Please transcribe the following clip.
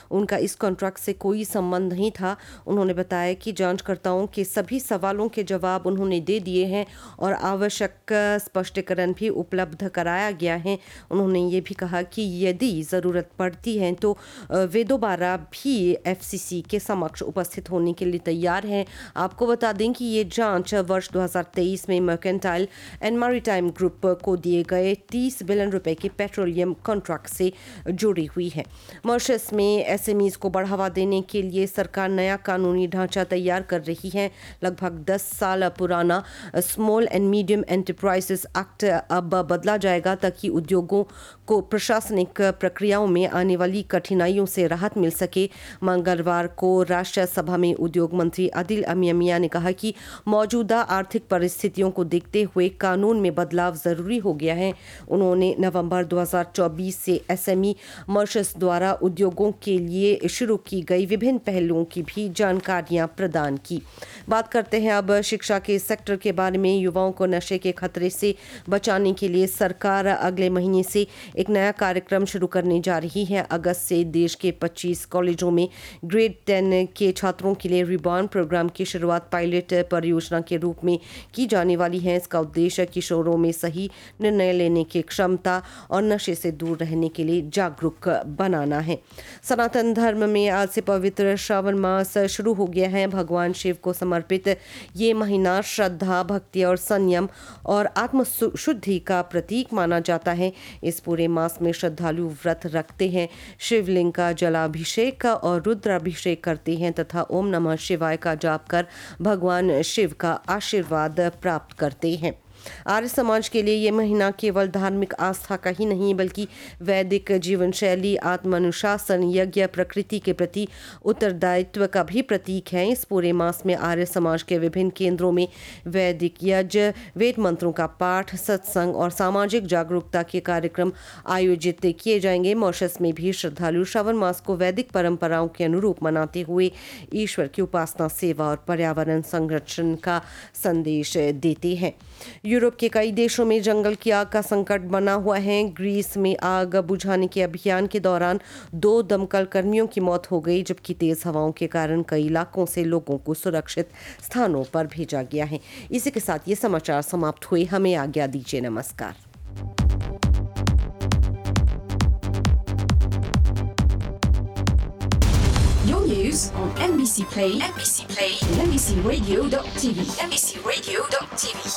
उनका इस कॉन्ट्रैक्ट से कोई संबंध नहीं था। उन्होंने बताया कि जांचकर्ताओं के सभी सवालों के जवाब उन्होंने दे दिए हैं और आवश्यक स्पष्टीकरण भी उपलब्ध कराया गया है। उन्होंने ये भी कहा कि यदि ज़रूरत पड़ती है तो वे दोबारा भी एफसीसी के समक्ष उपस्थित होने के लिए तैयार हैं। आपको बता दें कि ये जांच वर्ष 2023 में मर्केंटाइल एंड मैरीटाइम ग्रुप को दिए गए 30 बिलियन रुपए के पेट्रोलियम कॉन्ट्रैक्ट से जुड़ी हुई है। मॉरिशस में एसएमईज को बढ़ावा देने के लिए सरकार नया कानूनी ढांचा तैयार कर रही है। लगभग 10 साल पुराना small and medium enterprises act अब बदला जाएगा ताकि उद्योगों को प्रशासनिक प्रक्रियाओं में आने वाली कठिनाइयों से राहत मिल सके। मंगलवार को राष्ट्रीय सभा में उद्योग मंत्री आदिल अमी अमिया ने कहा कि मौजूदा आर्थिक परिस्थितियों को देखते हुए कानून में बदलाव जरूरी हो गया है। उन्होंने नवंबर 2024 से एसएमई मॉरिशस द्वारा उद्योगों के लिए शुरू की गई विभिन्न पहलों की भी जानकारियां प्रदान की। बात करते हैं अब शिक्षा के सेक्टर के बारे में। युवाओं को नशे के खतरे से बचाने के लिए सरकार अगले महीने से एक नया कार्यक्रम शुरू करने जा रही है। अगस्त से देश के 25 कॉलेजों में ग्रेड 10 के छात्रों के लिए रिबॉर्न प्रोग्राम की शुरुआत पायलट परियोजना के रूप में की जाने वाली है। इसका उद्देश्य किशोरों में सही निर्णय लेने की क्षमता और नशे से दूर रहने के लिए जागरूक बनाना है। सनातन धर्म में आज से पवित्र श्रावण मास शुरू हो गया है। भगवान शिव को समर्पित ये महीना श्रद्धा, भक्ति और संयम और आत्मशुद्धि का प्रतीक माना जाता है। इस पूरे मास में श्रद्धालु व्रत रखते हैं, शिवलिंग का जलाभिषेक और रुद्राभिषेक करते हैं तथा ओम नमः शिवाय का जाप कर भगवान शिव का आशीर्वाद प्राप्त करते हैं। आर्य समाज के लिए ये महीना केवल धार्मिक आस्था का ही नहीं बल्कि वैदिक जीवन शैली, आत्मानुशासन, यज्ञ, प्रकृति के प्रति उत्तरदायित्व का भी प्रतीक है। इस पूरे मास में आर्य समाज के विभिन्न केंद्रों में वैदिक यज्ञ, वेद मंत्रों का पाठ, सत्संग और सामाजिक जागरूकता के कार्यक्रम आयोजित किए जाएंगे। मॉरिशस में भी श्रद्धालु श्रावण मास को वैदिक परंपराओं के अनुरूप मनाते हुए ईश्वर की उपासना, सेवा और पर्यावरण संरक्षण का संदेश देते हैं। यूरोप के कई देशों में जंगल की आग का संकट बना हुआ है। ग्रीस में आग बुझाने के अभियान के दौरान 2 दमकल कर्मियों की मौत हो गई, जबकि तेज हवाओं के कारण कई इलाकों से लोगों को सुरक्षित स्थानों पर भेजा गया है। इसी के साथ ये समाचार समाप्त हुए। हमें आज्ञा दीजिए। नमस्कार। Your news on NBC Play, and NBCRadio.tv.